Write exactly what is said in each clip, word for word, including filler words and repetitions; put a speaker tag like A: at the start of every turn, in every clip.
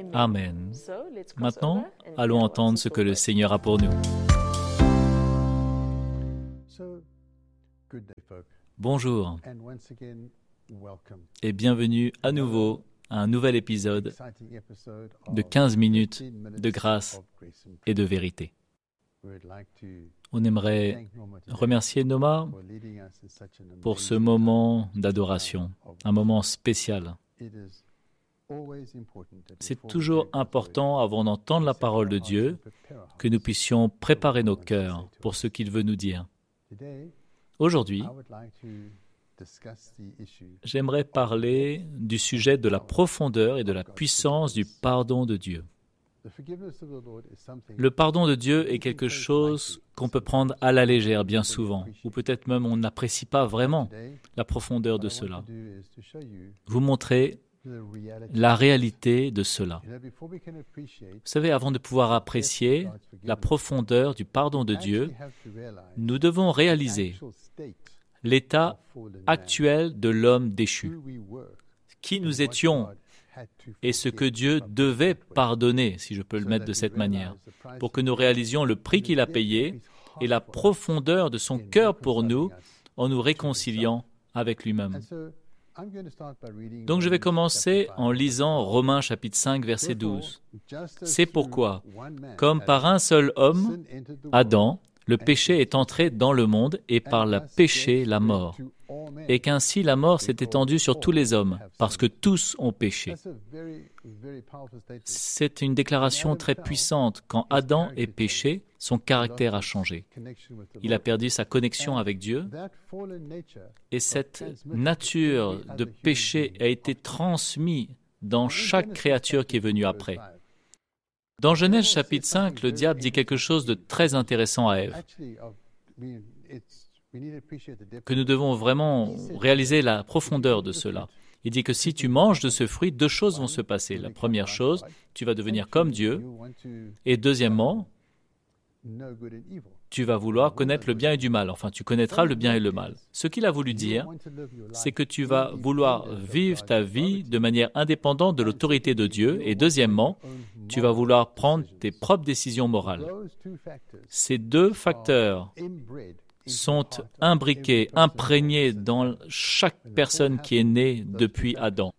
A: Amen. Maintenant, allons entendre ce que le Seigneur a pour nous. Bonjour et bienvenue à nouveau à un nouvel épisode de quinze minutes de grâce et de vérité. On aimerait remercier Noma pour ce moment d'adoration, un moment spécial. C'est toujours important, avant d'entendre la parole de Dieu, que nous puissions préparer nos cœurs pour ce qu'il veut nous dire. Aujourd'hui, j'aimerais parler du sujet de la profondeur et de la puissance du pardon de Dieu. Le pardon de Dieu est quelque chose qu'on peut prendre à la légère bien souvent, ou peut-être même on n'apprécie pas vraiment la profondeur de cela. Vous montrer la réalité de cela. Vous savez, avant de pouvoir apprécier la profondeur du pardon de Dieu, nous devons réaliser l'état actuel de l'homme déchu, qui nous étions et ce que Dieu devait pardonner, si je peux le mettre de cette manière, pour que nous réalisions le prix qu'il a payé et la profondeur de son cœur pour nous en nous réconciliant avec lui-même. Donc je vais commencer en lisant Romains chapitre cinq, verset douze. C'est pourquoi, comme par un seul homme, Adam, le péché est entré dans le monde et par le péché la mort, et qu'ainsi la mort s'est étendue sur tous les hommes, parce que tous ont péché. C'est une déclaration très puissante. Quand Adam est péché, son caractère a changé. Il a perdu sa connexion avec Dieu, et cette nature de péché a été transmise dans chaque créature qui est venue après. Dans Genèse chapitre cinq, le diable dit quelque chose de très intéressant à Ève, que nous devons vraiment réaliser la profondeur de cela. Il dit que si tu manges de ce fruit, deux choses vont se passer. La première chose, tu vas devenir comme Dieu, et deuxièmement, tu vas vouloir connaître le bien et du mal. Enfin, tu connaîtras le bien et le mal. Ce qu'il a voulu dire, c'est que tu vas vouloir vivre ta vie de manière indépendante de l'autorité de Dieu. Et deuxièmement, tu vas vouloir prendre tes propres décisions morales. Ces deux facteurs sont imbriqués, imprégnés dans chaque personne qui est née depuis Adam.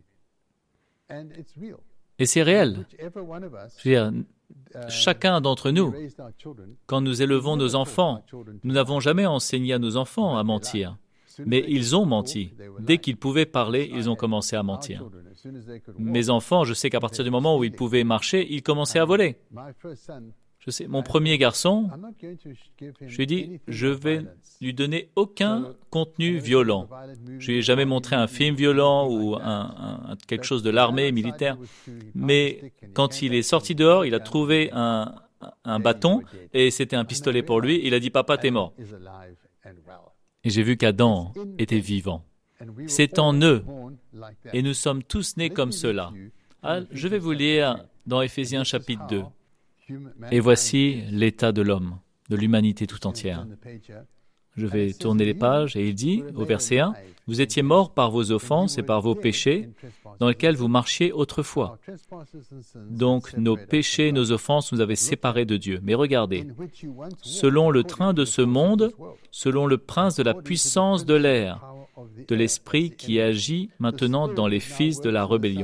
A: Et c'est réel. Je veux dire, chacun d'entre nous, quand nous élevons nos enfants, nous n'avons jamais enseigné à nos enfants à mentir. Mais ils ont menti. Dès qu'ils pouvaient parler, ils ont commencé à mentir. Mes enfants, je sais qu'à partir du moment où ils pouvaient marcher, ils commençaient à voler. Je sais, mon premier garçon, je lui ai dit, je vais lui donner aucun contenu violent. Je lui ai jamais montré un film violent ou un, un, quelque chose de l'armée militaire. Mais quand il est sorti dehors, il a trouvé un, un bâton et c'était un pistolet pour lui. Il a dit, papa, t'es mort. Et j'ai vu qu'Adam était vivant. C'est en eux. Et nous sommes tous nés comme cela. Ah, je vais vous lire dans Éphésiens chapitre deux. Et voici l'état de l'homme, de l'humanité tout entière. Je vais tourner les pages et il dit, au verset un, « Vous étiez morts par vos offenses et par vos péchés, dans lesquels vous marchiez autrefois. Donc nos péchés, nos offenses nous avaient séparés de Dieu. Mais regardez, selon le train de ce monde, selon le prince de la puissance de l'air, de l'esprit qui agit maintenant dans les fils de la rébellion. »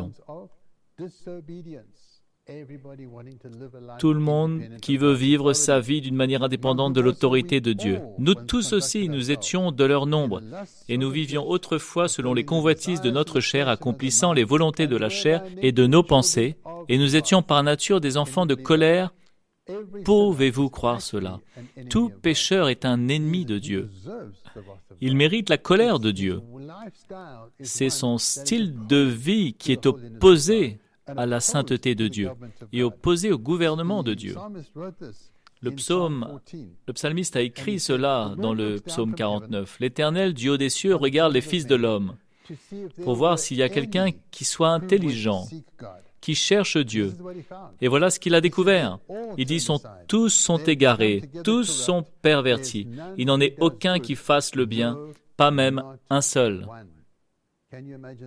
A: Tout le monde qui veut vivre sa vie d'une manière indépendante de l'autorité de Dieu. Nous tous aussi, nous étions de leur nombre, et nous vivions autrefois selon les convoitises de notre chair, accomplissant les volontés de la chair et de nos pensées, et nous étions par nature des enfants de colère. Pouvez-vous croire cela? Tout pécheur est un ennemi de Dieu. Il mérite la colère de Dieu. C'est son style de vie qui est opposé à la sainteté de Dieu et opposé au gouvernement de Dieu. Le psaume, le psalmiste a écrit cela dans le psaume quarante-neuf. « L'Éternel, Dieu des cieux, regarde les fils de l'homme pour voir s'il y a quelqu'un qui soit intelligent, qui cherche Dieu. » Et voilà ce qu'il a découvert. Il dit sont, « Tous sont égarés, tous sont pervertis. Il n'en est aucun qui fasse le bien, pas même un seul. »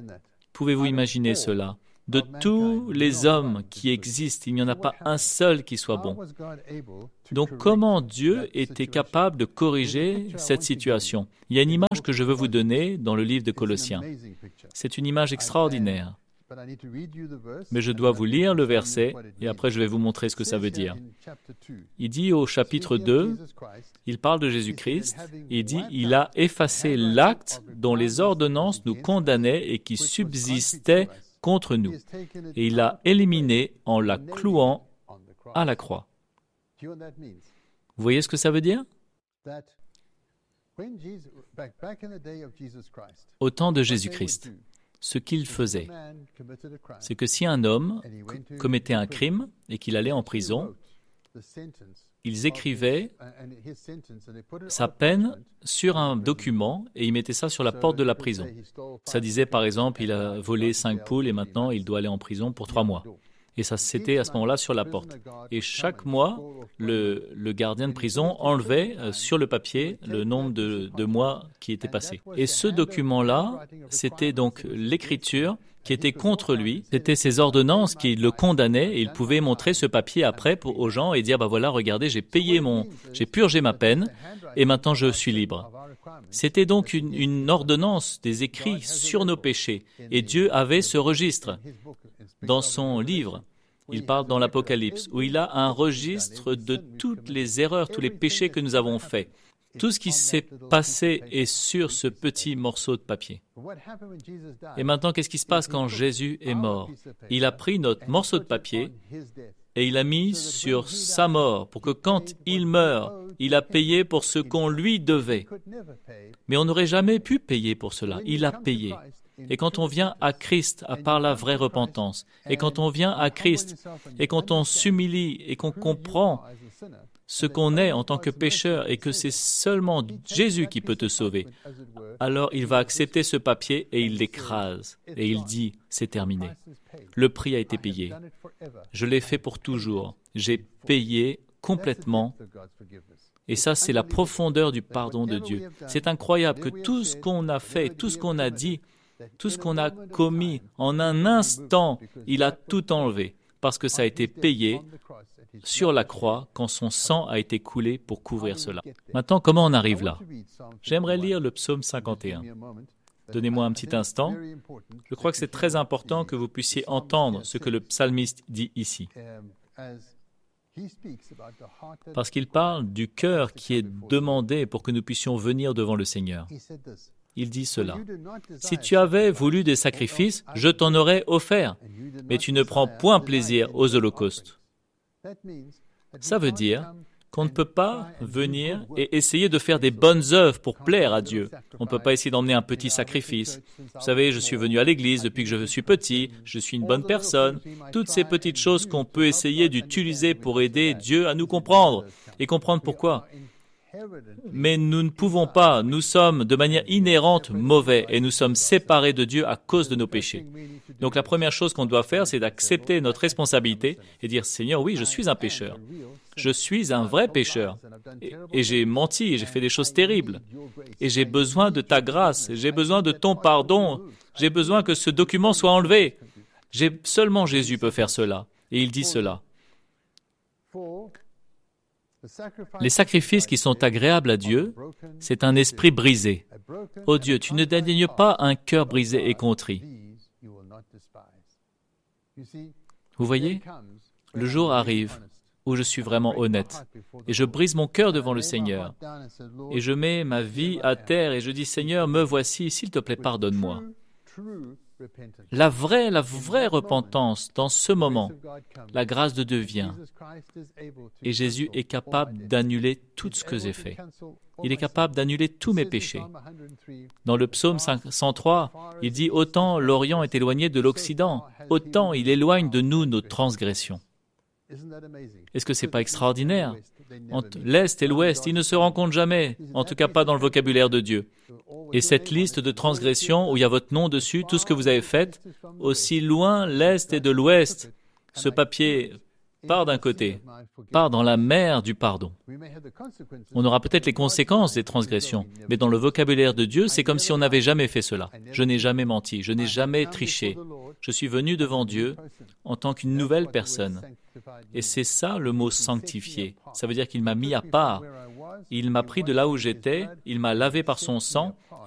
A: Pouvez-vous imaginer cela? De tous les hommes qui existent, il n'y en a pas un seul qui soit bon. Donc comment Dieu était capable de corriger cette situation? Il y a une image que je veux vous donner dans le livre de Colossiens. C'est une image extraordinaire. Mais je dois vous lire le verset et après je vais vous montrer ce que ça veut dire. Il dit au chapitre deux, il parle de Jésus-Christ, il dit « Il a effacé l'acte dont les ordonnances nous condamnaient et qui subsistait contre nous, et il l'a éliminé en la clouant à la croix. » Vous voyez ce que ça veut dire? Au temps de Jésus-Christ, ce qu'il faisait, c'est que si un homme commettait un crime et qu'il allait en prison, ils écrivaient sa peine sur un document et ils mettaient ça sur la porte de la prison. Ça disait par exemple, il a volé cinq poules et maintenant il doit aller en prison pour trois mois. Et ça, c'était à ce moment-là sur la porte. Et chaque mois, le, le gardien de prison enlevait euh, sur le papier le nombre de, de mois qui étaient passés. Et ce document-là, c'était donc l'écriture qui était contre lui. C'était ses ordonnances qui le condamnaient et il pouvait montrer ce papier après pour, aux gens et dire, bah voilà, regardez, j'ai payé mon, j'ai purgé ma peine et maintenant je suis libre. C'était donc une, une ordonnance des écrits sur nos péchés. Et Dieu avait ce registre. Dans son livre, il parle dans l'Apocalypse, où il a un registre de toutes les erreurs, tous les péchés que nous avons faits. Tout ce qui s'est passé est sur ce petit morceau de papier. Et maintenant, qu'est-ce qui se passe quand Jésus est mort? Il a pris notre morceau de papier et il l'a mis sur sa mort, pour que quand il meurt, il a payé pour ce qu'on lui devait. Mais on n'aurait jamais pu payer pour cela. Il a payé. Et quand on vient à Christ, à part la vraie repentance, et quand on vient à Christ, et quand on s'humilie, et qu'on comprend ce qu'on est en tant que pécheur, et que c'est seulement Jésus qui peut te sauver, alors il va accepter ce papier et il l'écrase. Et il dit, c'est terminé. Le prix a été payé. Je l'ai fait pour toujours. J'ai payé complètement. Et ça, c'est la profondeur du pardon de Dieu. C'est incroyable que tout ce qu'on a fait, tout ce qu'on a dit, tout ce qu'on a commis, en un instant, il a tout enlevé, parce que ça a été payé sur la croix quand son sang a été coulé pour couvrir cela. Maintenant, comment on arrive là? J'aimerais lire le psaume cinquante et un. Donnez-moi un petit instant. Je crois que c'est très important que vous puissiez entendre ce que le psalmiste dit ici. Parce qu'il parle du cœur qui est demandé pour que nous puissions venir devant le Seigneur. Il dit cela. « Si tu avais voulu des sacrifices, je t'en aurais offert, mais tu ne prends point plaisir aux holocaustes. » Ça veut dire qu'on ne peut pas venir et essayer de faire des bonnes œuvres pour plaire à Dieu. On ne peut pas essayer d'emmener un petit sacrifice. Vous savez, je suis venu à l'église depuis que je suis petit, je suis une bonne personne. Toutes ces petites choses qu'on peut essayer d'utiliser pour aider Dieu à nous comprendre et comprendre pourquoi. Mais nous ne pouvons pas, nous sommes de manière inhérente mauvais et nous sommes séparés de Dieu à cause de nos péchés. Donc la première chose qu'on doit faire, c'est d'accepter notre responsabilité et dire « Seigneur, oui, je suis un pécheur. Je suis un vrai pécheur. Et, et j'ai menti, et j'ai fait des choses terribles. Et j'ai besoin de ta grâce, j'ai besoin de ton pardon, j'ai besoin que ce document soit enlevé. J'ai, seulement Jésus peut faire cela. » Et il dit cela. Les sacrifices qui sont agréables à Dieu, c'est un esprit brisé. Ô Dieu, tu ne dédaignes pas un cœur brisé et contrit. Vous voyez, le jour arrive où je suis vraiment honnête et je brise mon cœur devant le Seigneur et je mets ma vie à terre et je dis, Seigneur, me voici, s'il te plaît, pardonne-moi. La vraie, la vraie repentance, dans ce moment, la grâce de Dieu vient. Et Jésus est capable d'annuler tout ce que j'ai fait. Il est capable d'annuler tous mes péchés. Dans le psaume cinq cent trois, il dit « Autant l'Orient est éloigné de l'Occident, autant il éloigne de nous nos transgressions. » Est-ce que ce n'est pas extraordinaire? Entre l'Est et l'Ouest, ils ne se rencontrent jamais, en tout cas pas dans le vocabulaire de Dieu. Et cette liste de transgressions où il y a votre nom dessus, tout ce que vous avez fait, aussi loin l'Est et de l'Ouest, ce papier part d'un côté, part dans la mer du pardon. On aura peut-être les conséquences des transgressions, mais dans le vocabulaire de Dieu, c'est comme si on n'avait jamais fait cela. Je n'ai jamais menti, je n'ai jamais triché. Je suis venu devant Dieu en tant qu'une nouvelle personne. Et c'est ça le mot sanctifié. Ça veut dire qu'il m'a mis à part. Il m'a pris de là où j'étais, il m'a lavé par son sang,